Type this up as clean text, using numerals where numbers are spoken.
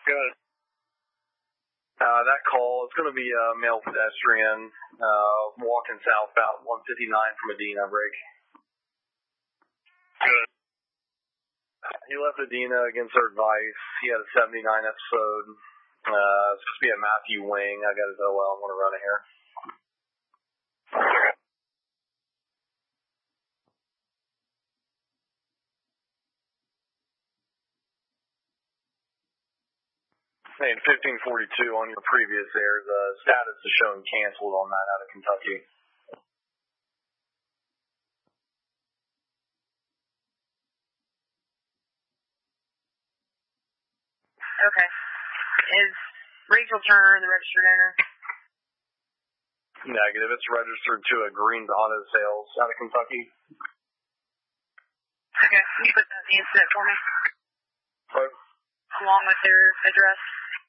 Good. That call is going to be a male pedestrian walking southbound 159 from Medina, break. Good. He left Medina against our advice. He had a 79 episode. It's supposed to be a Matthew Wing. I got his OL. I'm going to run it here. Hey, 1542 on your previous air, the status is showing canceled on that out of Kentucky. Okay. Is Rachel Turner the registered owner? Negative. It's registered to a Green's Auto Sales out of Kentucky. Okay. Can you put that in the incident for me? What? Along with their address?